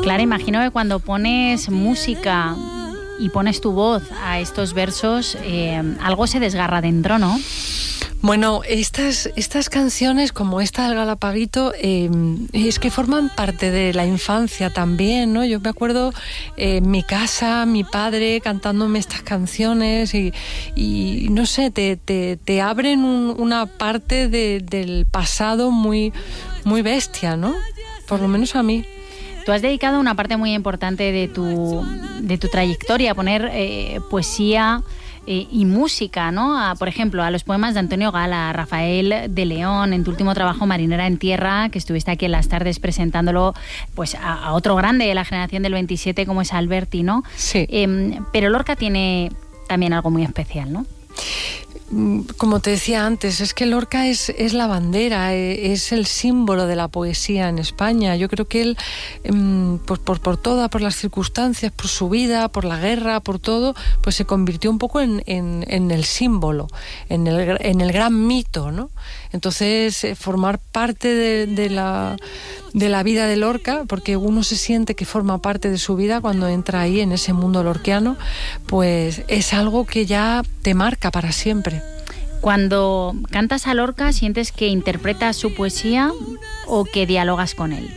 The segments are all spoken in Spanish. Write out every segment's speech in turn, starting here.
Clara, imagino que cuando pones música y pones tu voz a estos versos, algo se desgarra dentro, ¿no? Bueno, estas canciones, como esta del Galapaguito, es que forman parte de la infancia también, ¿no? Yo me acuerdo en mi casa, mi padre cantándome estas canciones y no sé, te abren una parte del pasado muy, muy bestia, ¿no? Por lo menos a mí. Tú has dedicado una parte muy importante de tu trayectoria a poner poesía y música, ¿no? Por ejemplo, a los poemas de Antonio Gala, Rafael de León, en tu último trabajo Marinera en Tierra, que estuviste aquí en Las Tardes presentándolo pues a otro grande de la generación del 27 como es Alberti, ¿no? Sí. Pero Lorca tiene también algo muy especial, ¿no? Como te decía antes, es que Lorca es la bandera, es el símbolo de la poesía en España. Yo creo que él, por las circunstancias, por su vida, por la guerra, por todo, pues se convirtió un poco en el símbolo, en el gran mito, ¿no? Entonces, formar parte de la vida de Lorca, porque uno se siente que forma parte de su vida cuando entra ahí en ese mundo lorquiano, pues es algo que ya te marca para siempre. Cuando cantas a Lorca, ¿sientes que interpretas su poesía o que dialogas con él?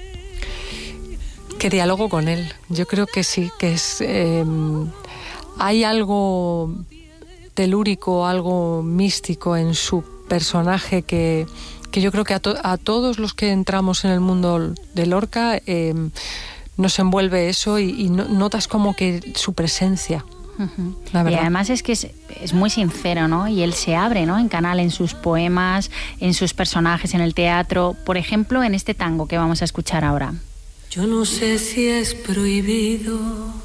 Que dialogo con él. Yo creo que sí, que es hay algo telúrico, algo místico en su personaje que yo creo que a todos los que entramos en el mundo de Lorca nos envuelve eso y notas como que su presencia. Uh-huh. La verdad. Y además es que es muy sincero, ¿no? Y él se abre, ¿no? En canal, en sus poemas, en sus personajes, en el teatro. Por ejemplo, en este tango que vamos a escuchar ahora. Yo no sé si es prohibido